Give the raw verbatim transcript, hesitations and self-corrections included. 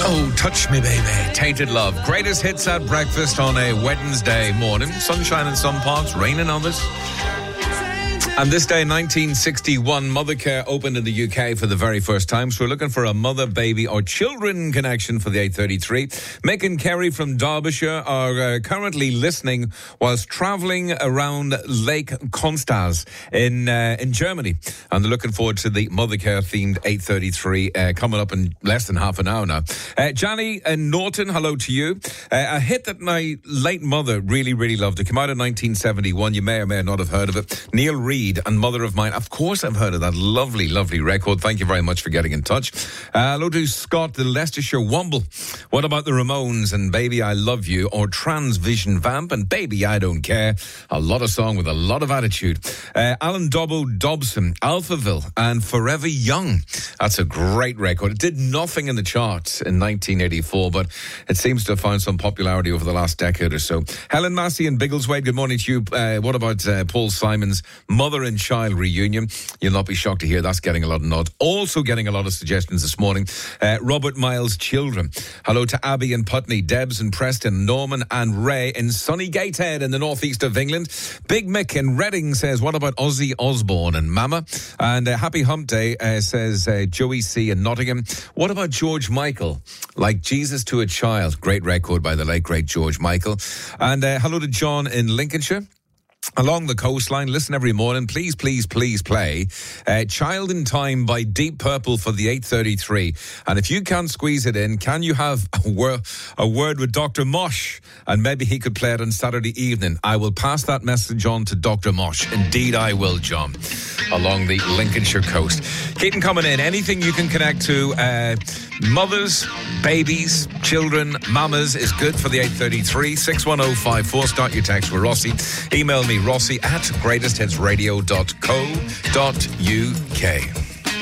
Oh, touch me, baby. Tainted Love. Greatest hits at breakfast on a Wednesday morning. Sunshine in some parts, rain in others. And this day, nineteen sixty-one, Mothercare opened in the U K for the very first time. So we're looking for a mother, baby or children connection for the eight thirty-three. Mick and Kerry from Derbyshire are uh, currently listening whilst travelling around Lake Constance in uh, in Germany. And they're looking forward to the Mothercare-themed eight thirty-three uh, coming up in less than half an hour now. Uh, Johnny and Norton, hello to you. Uh, a hit that my late mother really, really loved. It came out in nineteen seventy-one. You may or may not have heard of it. Neil Reid and Mother of Mine. Of course I've heard of that lovely, lovely record. Thank you very much for getting in touch. Uh, hello to Scott, the Leicestershire Womble. What about the Ramones and Baby I Love You, or Transvision Vamp and Baby I Don't Care? A lot of song with a lot of attitude. Uh, Alan Dobbo Dobson, Alphaville and Forever Young. That's a great record. It did nothing in the charts in nineteen eighty-four, but it seems to have found some popularity over the last decade or so. Helen Massey and Biggleswade, good morning to you. Uh, what about uh, Paul Simon's Mother and Child Reunion? You'll not be shocked to hear that's getting a lot of nods. Also getting a lot of suggestions this morning. Uh, Robert Miles' Children. Hello to Abby and Putney, Debs and Preston, Norman and Ray in sunny Gateshead in the northeast of England. Big Mick in Reading says, what about Ozzy Osbourne and Mama? And uh, Happy Hump Day uh, says uh, Joey C in Nottingham. What about George Michael? Like Jesus to a Child. Great record by the late, great George Michael. And uh, hello to John in Lincolnshire. Along the coastline, listen every morning. Please, please, please play uh, Child in Time by Deep Purple for the eight thirty-three. And if you can't squeeze it in, can you have a, wor- a word with Doctor Mosh? And maybe he could play it on Saturday evening. I will pass that message on to Doctor Mosh. Indeed, I will, John. Along the Lincolnshire coast. Keep them coming in. Anything you can connect to. Uh, mothers, babies, children, mamas is good for the eight thirty-three. six one oh five four. Start your text with Rossi. Email me Rossi at greatest hits radio dot co dot uk.